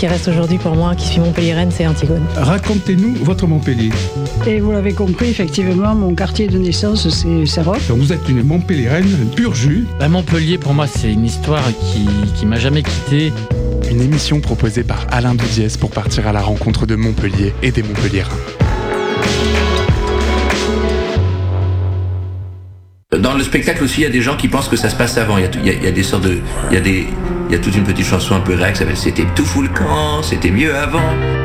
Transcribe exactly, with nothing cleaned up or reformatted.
qui reste aujourd'hui pour moi, qui suis montpelliéraine, c'est Antigone. Racontez-nous votre Montpellier. Et vous l'avez compris, effectivement, mon quartier de naissance, c'est Sarroc. Donc vous êtes une Montpelliéraine pur jus. Bah, Montpellier, pour moi, c'est une histoire qui, qui m'a jamais quitté. Une émission proposée par Alain Doudiès pour partir à la rencontre de Montpellier et des Montpelliérains. Dans le spectacle aussi, il y a des gens qui pensent que ça se passe avant. Il y a, il y a, il y a des sortes de, il y a des, il y a toute une petite chanson un peu réac, ça s'appelle C'était tout fou le camp, c'était mieux avant.